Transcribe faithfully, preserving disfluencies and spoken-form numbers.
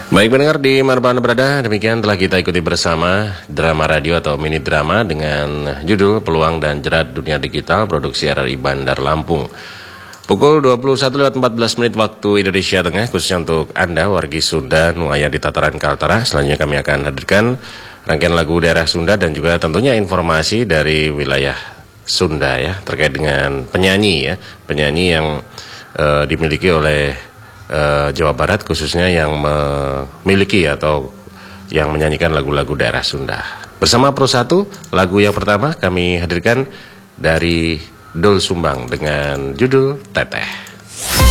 Baik pendengar di mana Anda berada, demikian telah kita ikuti bersama drama radio atau mini drama dengan judul Peluang dan Jerat Dunia Digital produksi R R I Bandar Lampung. Pukul dua puluh satu lewat empat belas menit waktu Indonesia Tengah, khususnya untuk Anda wargi Sunda Nuaya di Tataran Kaltara. Selanjutnya kami akan hadirkan rangkaian lagu daerah Sunda dan juga tentunya informasi dari wilayah Sunda ya, terkait dengan penyanyi ya, penyanyi yang uh, dimiliki oleh Uh, Jawa Barat, khususnya yang memiliki atau yang menyanyikan lagu-lagu daerah Sunda. Bersama Pro satu, lagu yang pertama kami hadirkan dari Doel Sumbang dengan judul Teteh.